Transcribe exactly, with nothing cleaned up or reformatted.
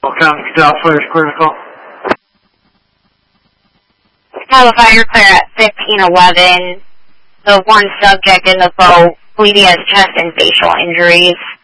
California critical. California clear at fifteen eleven. The one subject in the boat, believe he has chest and facial injuries.